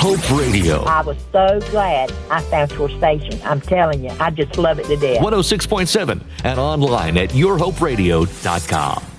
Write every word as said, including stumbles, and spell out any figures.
Hope Radio. I was so glad I found your station. I'm telling you, I just love it to death. one oh six point seven and online at your hope radio dot com.